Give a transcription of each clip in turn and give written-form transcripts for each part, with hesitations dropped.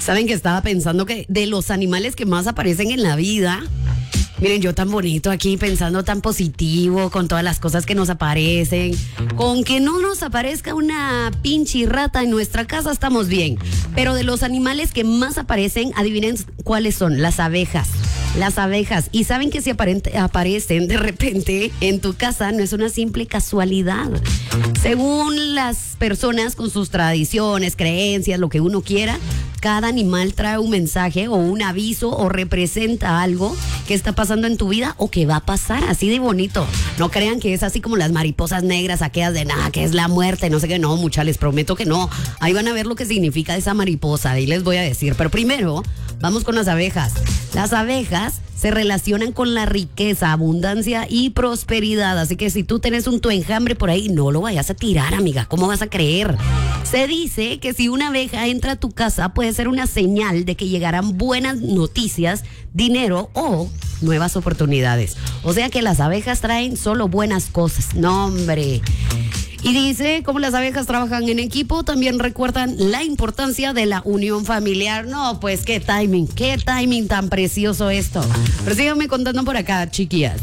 Saben que estaba pensando que de los animales que más aparecen en la vida, miren, yo tan bonito aquí pensando tan positivo con todas las cosas que nos aparecen. Con que no nos aparezca una pinche rata en nuestra casa estamos bien. Pero de los animales que más aparecen, adivinen cuáles son: las abejas. Las abejas. Y saben que si aparecen de repente en tu casa no es una simple casualidad. Según las personas con sus tradiciones, creencias, lo que uno quiera, cada animal trae un mensaje o un aviso o representa algo que está pasando en tu vida o que va a pasar, así de bonito. No crean que es así como las mariposas negras, aquellas de nada, que es la muerte, no sé qué. No, mucha, les prometo que no. Ahí van a ver lo que significa esa mariposa, ahí les voy a decir. Pero primero, vamos con las abejas. Las abejas se relacionan con la riqueza, abundancia y prosperidad. Así que si tú tienes tu enjambre por ahí, no lo vayas a tirar, amiga. ¿Cómo vas a creer? Se dice que si una abeja entra a tu casa, puede ser una señal de que llegarán buenas noticias, dinero o nuevas oportunidades. O sea que las abejas traen solo buenas cosas. No, hombre. Y dice, como las abejas trabajan en equipo, también recuerdan la importancia de la unión familiar. No, pues qué timing tan precioso esto. Pero síganme contando por acá, chiquillas.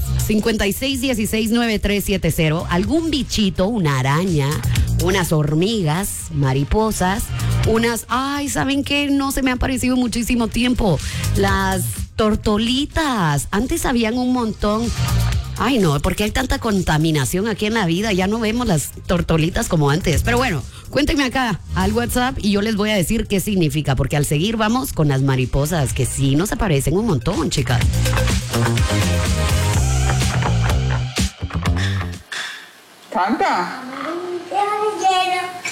56169370. ¿Algún bichito, una araña, unas hormigas, mariposas, ay, ¿saben qué? No se me ha parecido muchísimo tiempo. Las tortolitas. Antes habían un montón. Ay, no, porque hay tanta contaminación aquí en la vida, ya no vemos las tortolitas como antes. Pero bueno, cuéntenme acá al WhatsApp y yo les voy a decir qué significa, porque al seguir vamos con las mariposas, que sí nos aparecen un montón, chicas. Canta.